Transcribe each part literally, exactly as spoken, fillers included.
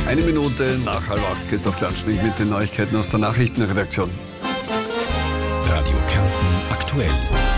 Eine Minute nach halb acht. Christoph Klatschnig mit den Neuigkeiten aus der Nachrichtenredaktion. Radio Kärnten aktuell.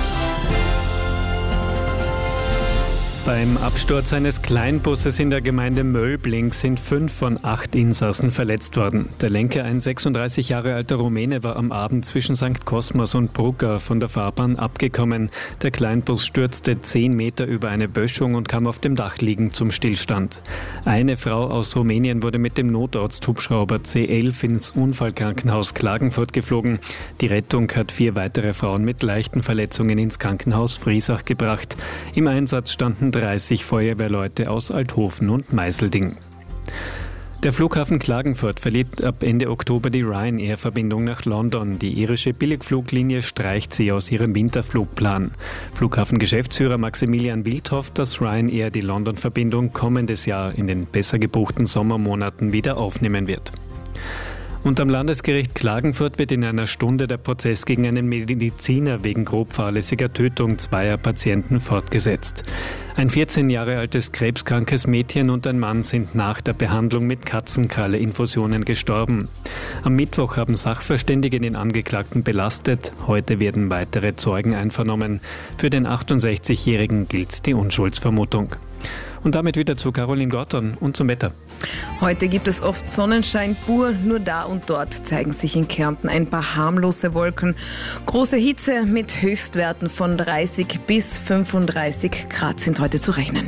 Beim Absturz eines Kleinbusses in der Gemeinde Möllbling sind fünf von acht Insassen verletzt worden. Der Lenker, ein sechsunddreißig Jahre alter Rumäne, war am Abend zwischen Sankt Kosmas und Brugga von der Fahrbahn abgekommen. Der Kleinbus stürzte zehn Meter über eine Böschung und kam auf dem Dach liegend zum Stillstand. Eine Frau aus Rumänien wurde mit dem Notarzthubschrauber C elf ins Unfallkrankenhaus Klagenfurt geflogen. Die Rettung hat vier weitere Frauen mit leichten Verletzungen ins Krankenhaus Friesach gebracht. Im Einsatz standen dreißig Feuerwehrleute aus Althofen und Meiselding. Der Flughafen Klagenfurt verliert ab Ende Oktober die Ryanair-Verbindung nach London. Die irische Billigfluglinie streicht sie aus ihrem Winterflugplan. Flughafengeschäftsführer Maximilian Wild hofft, dass Ryanair die London-Verbindung kommendes Jahr in den besser gebuchten Sommermonaten wieder aufnehmen wird. Und am Landesgericht Klagenfurt wird in einer Stunde der Prozess gegen einen Mediziner wegen grob fahrlässiger Tötung zweier Patienten fortgesetzt. Ein vierzehn Jahre altes krebskrankes Mädchen und ein Mann sind nach der Behandlung mit Katzenkralle-Infusionen gestorben. Am Mittwoch haben Sachverständige den Angeklagten belastet. Heute werden weitere Zeugen einvernommen. Für den achtundsechzigjährigen gilt die Unschuldsvermutung. Und damit wieder zu Caroline Gorton und zum Wetter. Heute gibt es oft Sonnenschein pur, nur da und dort zeigen sich in Kärnten ein paar harmlose Wolken. Große Hitze mit Höchstwerten von dreißig bis fünfunddreißig Grad sind heute zu rechnen.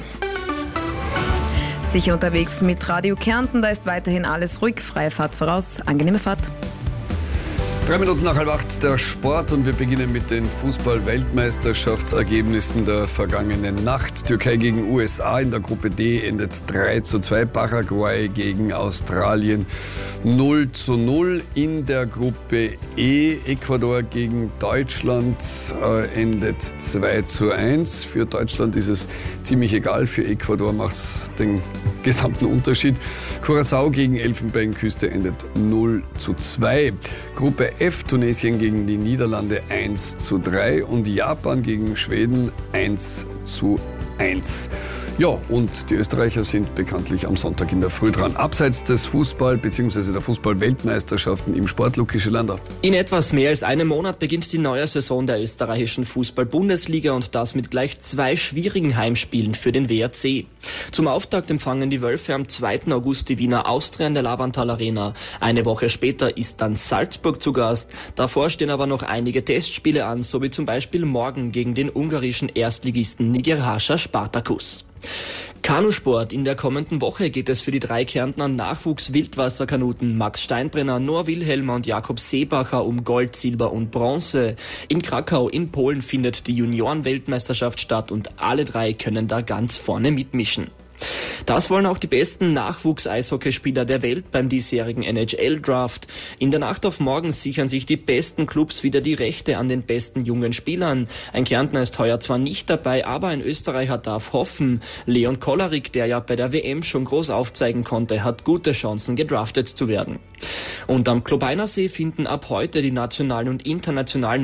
Sicher unterwegs mit Radio Kärnten, da ist weiterhin alles ruhig, freie Fahrt voraus, angenehme Fahrt. Drei Minuten nach halb acht der Sport und wir beginnen mit den Fußball-Weltmeisterschaftsergebnissen der vergangenen Nacht. Türkei gegen U S A in der Gruppe D endet drei zu zwei, Paraguay gegen Australien null zu null. In der Gruppe E Ecuador gegen Deutschland äh, endet zwei zu eins. Für Deutschland ist es ziemlich egal, für Ecuador macht es den gesamten Unterschied. Curaçao gegen Elfenbeinküste endet null zu zwei. Gruppe F, Tunesien gegen die Niederlande eins zu drei und Japan gegen Schweden eins zu eins. Ja, und die Österreicher sind bekanntlich am Sonntag in der Früh dran. Abseits des Fußball- bzw. der Fußball-Weltmeisterschaften im Sport, Luki Schilander. In etwas mehr als einem Monat beginnt die neue Saison der österreichischen Fußball-Bundesliga und das mit gleich zwei schwierigen Heimspielen für den W R C. Zum Auftakt empfangen die Wölfe am zweiten August die Wiener Austria in der Lavantal Arena. Eine Woche später ist dann Salzburg zu Gast. Davor stehen aber noch einige Testspiele an, so wie zum Beispiel morgen gegen den ungarischen Erstligisten Nyíregyháza Spartakus. Kanusport. In der kommenden Woche geht es für die drei Kärntner Nachwuchs-Wildwasserkanuten Max Steinbrenner, Noah Wilhelmer und Jakob Seebacher um Gold, Silber und Bronze. In Krakau in Polen findet die Junioren-Weltmeisterschaft statt und alle drei können da ganz vorne mitmischen. Das wollen auch die besten Nachwuchs-Eishockeyspieler der Welt beim diesjährigen N H L-Draft. In der Nacht auf morgen sichern sich die besten Clubs wieder die Rechte an den besten jungen Spielern. Ein Kärntner ist heuer zwar nicht dabei, aber ein Österreicher darf hoffen. Leon Kollarik, der ja bei der W M schon groß aufzeigen konnte, hat gute Chancen, gedraftet zu werden. Und am Klobeinersee finden ab heute die nationalen und internationalen